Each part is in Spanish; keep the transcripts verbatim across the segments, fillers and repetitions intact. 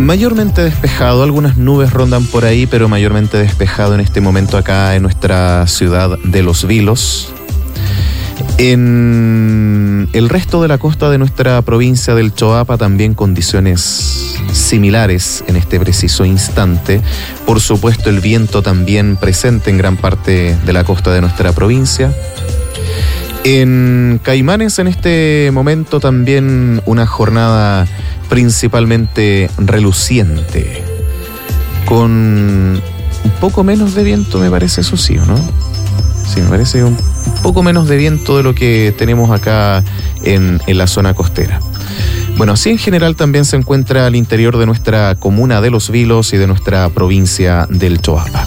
Mayormente despejado, algunas nubes rondan por ahí, pero mayormente despejado en este momento acá en nuestra ciudad de Los Vilos. En el resto de la costa de nuestra provincia del Choapa también condiciones similares en este preciso instante. Por supuesto, el viento también presente en gran parte de la costa de nuestra provincia. En Caimanes en este momento también una jornada principalmente reluciente, con un poco menos de viento, me parece, eso sí, ¿o no? Sí, me parece un poco menos de viento de lo que tenemos acá en, en la zona costera. Bueno, así en general también se encuentra al interior de nuestra comuna de Los Vilos y de nuestra provincia del Choapa.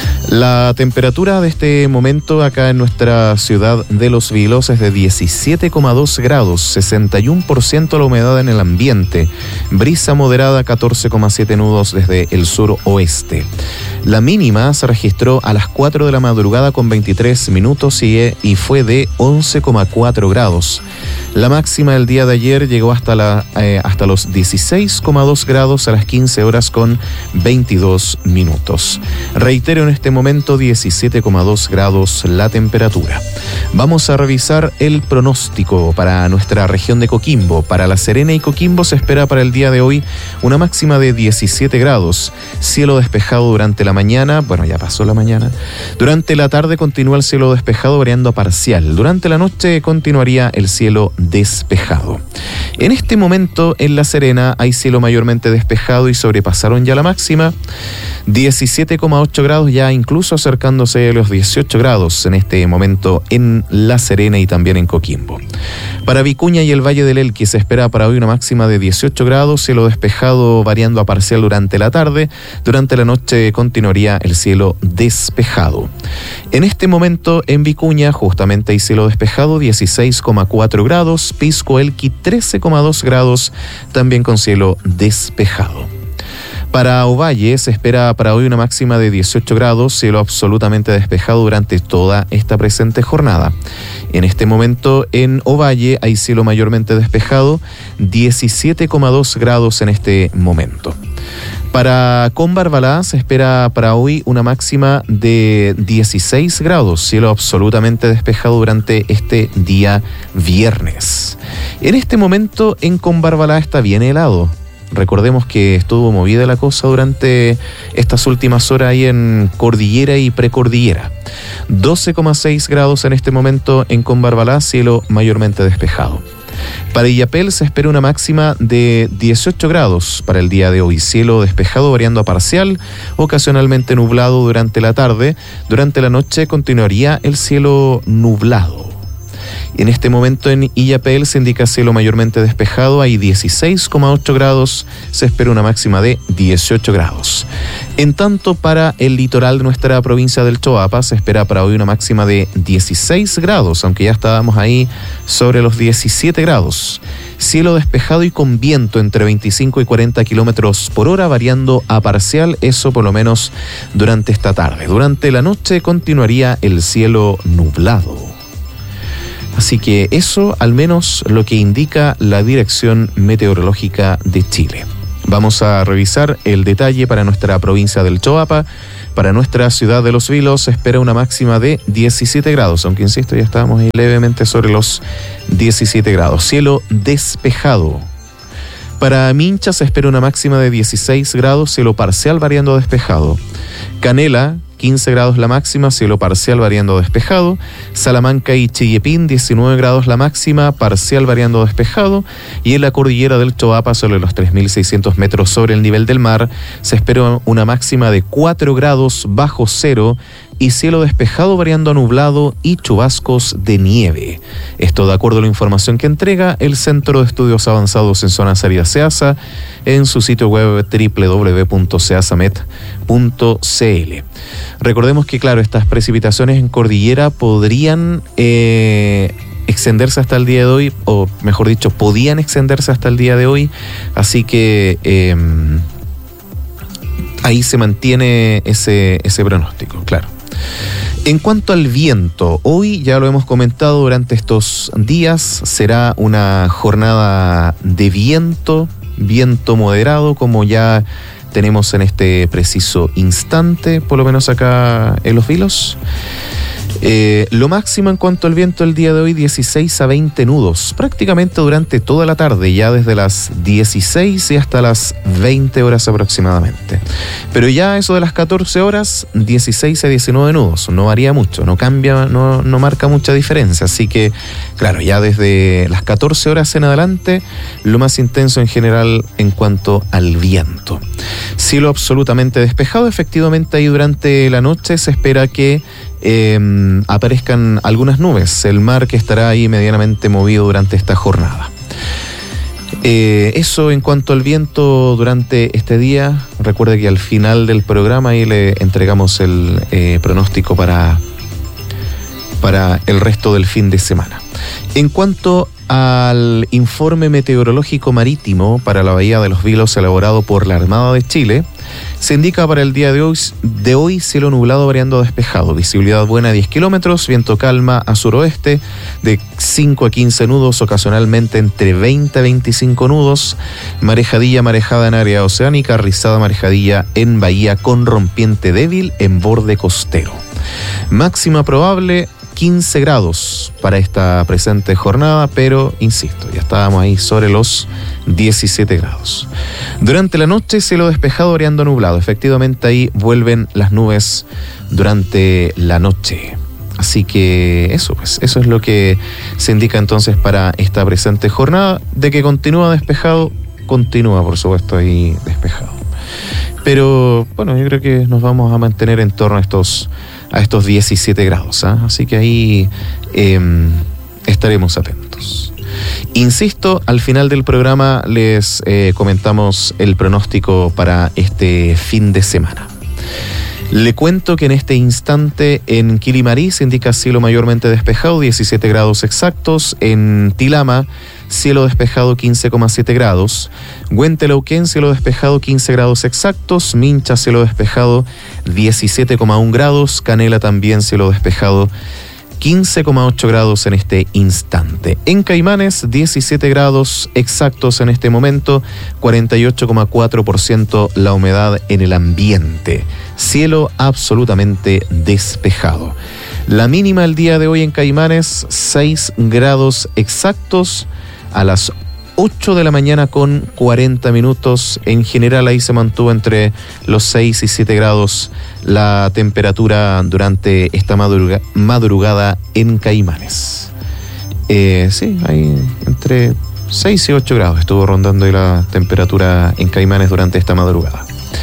La temperatura de este momento acá en nuestra ciudad de Los Vilos es de diecisiete coma dos grados, sesenta y uno por ciento la humedad en el ambiente, brisa moderada catorce coma siete nudos desde el suroeste. La mínima se registró a las cuatro de la madrugada con veintitrés minutos y, y fue de once coma cuatro grados. La máxima del día de ayer llegó hasta, la, eh, hasta los dieciséis coma dos grados a las quince horas con veintidós minutos. Reitero, en este momento diecisiete coma dos grados la temperatura. Vamos a revisar el pronóstico para nuestra región de Coquimbo. Para La Serena y Coquimbo se espera para el día de hoy una máxima de diecisiete grados, cielo despejado durante la mañana, bueno, ya pasó la mañana. Durante la tarde continúa el cielo despejado variando a parcial. Durante la noche continuaría el cielo despejado. En este momento en La Serena hay cielo mayormente despejado y sobrepasaron ya la máxima, diecisiete coma ocho grados, ya incluso acercándose a los dieciocho grados en este momento en La Serena y también en Coquimbo. Para Vicuña y el Valle del Elqui se espera para hoy una máxima de dieciocho grados, cielo despejado variando a parcial durante la tarde. Durante la noche continuaría el cielo despejado. En este momento en Vicuña justamente hay cielo despejado, dieciséis coma cuatro grados, Pisco Elqui trece coma dos grados, también con cielo despejado. Para Ovalle se espera para hoy una máxima de dieciocho grados, cielo absolutamente despejado durante toda esta presente jornada. En este momento en Ovalle hay cielo mayormente despejado, diecisiete coma dos grados en este momento. Para Combarbalá se espera para hoy una máxima de dieciséis grados, cielo absolutamente despejado durante este día viernes. En este momento en Combarbalá está bien helado. Recordemos que estuvo movida la cosa durante estas últimas horas ahí en Cordillera y Precordillera. doce coma seis grados en este momento en Combarbalá, cielo mayormente despejado. Para Illapel se espera una máxima de dieciocho grados para el día de hoy, cielo despejado variando a parcial, ocasionalmente nublado durante la tarde. Durante la noche continuaría el cielo nublado. En este momento en Illapel se indica cielo mayormente despejado, hay dieciséis coma ocho grados, se espera una máxima de dieciocho grados. En tanto, para el litoral de nuestra provincia del Choapa se espera para hoy una máxima de dieciséis grados, aunque ya estábamos ahí sobre los diecisiete grados. Cielo despejado y con viento entre veinticinco y cuarenta kilómetros por hora, variando a parcial, eso por lo menos durante esta tarde. Durante la noche continuaría el cielo nublado. Así que eso al menos lo que indica la Dirección Meteorológica de Chile. Vamos a revisar el detalle para nuestra provincia del Choapa. Para nuestra ciudad de Los Vilos se espera una máxima de diecisiete grados, aunque insisto, ya estábamos ahí levemente sobre los diecisiete grados. Cielo despejado. Para Mincha se espera una máxima de dieciséis grados, cielo parcial variando despejado. Canela, quince grados la máxima, cielo parcial variando despejado. Salamanca y Chillepín, diecinueve grados la máxima, parcial variando despejado. Y en la cordillera del Choapa, sobre los tres mil seiscientos metros sobre el nivel del mar, se espera una máxima de cuatro grados bajo cero y cielo despejado variando a nublado y chubascos de nieve. Esto de acuerdo a la información que entrega el Centro de Estudios Avanzados en Zonas Áridas SEASA en su sitio web doble u doble u doble u punto seasamet punto c l. Recordemos que, claro, estas precipitaciones en cordillera podrían eh, extenderse hasta el día de hoy, o mejor dicho, podían extenderse hasta el día de hoy, así que eh, ahí se mantiene ese, ese pronóstico, claro. En cuanto al viento, hoy ya lo hemos comentado durante estos días, será una jornada de viento viento moderado, como ya tenemos en este preciso instante, por lo menos acá en Los Vilos. Eh, lo máximo en cuanto al viento el día de hoy, dieciséis a veinte nudos, prácticamente durante toda la tarde, ya desde las dieciséis y hasta las veinte horas aproximadamente. Pero ya eso de las catorce horas, dieciséis a diecinueve nudos, no varía mucho, no cambia, no, no marca mucha diferencia. Así que, claro, ya desde las catorce horas en adelante, lo más intenso en general en cuanto al viento. Cielo absolutamente despejado, efectivamente ahí durante la noche se espera que Eh, aparezcan algunas nubes, el mar que estará ahí medianamente movido durante esta jornada. Eh, eso en cuanto al viento durante este día. Recuerde que al final del programa ahí le entregamos el eh, pronóstico para, para el resto del fin de semana. En cuanto al informe meteorológico marítimo para la Bahía de Los Vilos elaborado por la Armada de Chile, se indica para el día de hoy, de hoy cielo nublado variando a despejado, visibilidad buena diez kilómetros, viento calma a suroeste de cinco a quince nudos, ocasionalmente entre veinte a veinticinco nudos, marejadilla marejada en área oceánica, rizada marejadilla en bahía con rompiente débil en borde costero. Máxima probable quince grados para esta presente jornada, pero insisto, ya estábamos ahí sobre los diecisiete grados. Durante la noche, cielo despejado variando a nublado. Efectivamente ahí vuelven las nubes durante la noche. Así que eso, pues, eso es lo que se indica entonces para esta presente jornada. De que continúa despejado, continúa por supuesto ahí despejado. Pero bueno, yo creo que nos vamos a mantener en torno a estos a estos diecisiete grados, ¿eh? Así que ahí eh, estaremos atentos. Insisto, al final del programa les eh, comentamos el pronóstico para este fin de semana. Le cuento que en este instante en Quilimarí se indica cielo mayormente despejado, diecisiete grados exactos. En Tilama, cielo despejado, quince coma siete grados. Huentelauquén, cielo despejado, quince grados exactos. Mincha, cielo despejado, diecisiete coma uno grados. Canela también, cielo despejado, quince coma ocho grados en este instante. En Caimanes, diecisiete grados exactos en este momento, cuarenta y ocho coma cuatro por ciento la humedad en el ambiente. Cielo absolutamente despejado. La mínima el día de hoy en Caimanes, seis grados exactos a las ocho de la mañana con cuarenta minutos. En general ahí se mantuvo entre los seis y siete grados la temperatura durante esta madruga- madrugada en Caimanes. Eh, sí, ahí entre seis y ocho grados estuvo rondando ahí la temperatura en Caimanes durante esta madrugada.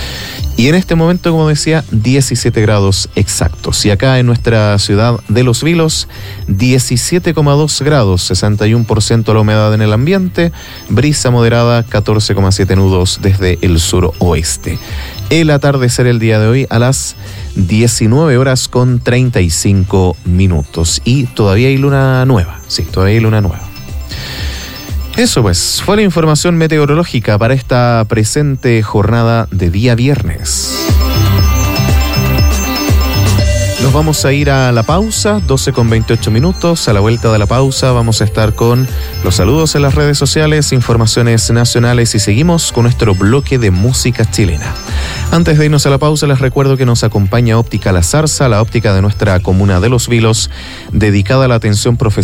Y en este momento, como decía, diecisiete grados exactos. Y acá en nuestra ciudad de Los Vilos, diecisiete coma dos grados, sesenta y uno por ciento la humedad en el ambiente, brisa moderada, catorce coma siete nudos desde el suroeste. El atardecer el día de hoy a las diecinueve horas con treinta y cinco minutos. Y todavía hay luna nueva, sí, todavía hay luna nueva. Eso pues, fue la información meteorológica para esta presente jornada de día viernes. Nos vamos a ir a la pausa, doce con veintiocho minutos. A la vuelta de la pausa vamos a estar con los saludos en las redes sociales, informaciones nacionales y seguimos con nuestro bloque de música chilena. Antes de irnos a la pausa, les recuerdo que nos acompaña Óptica La Zarza, la óptica de nuestra comuna de Los Vilos, dedicada a la atención profesional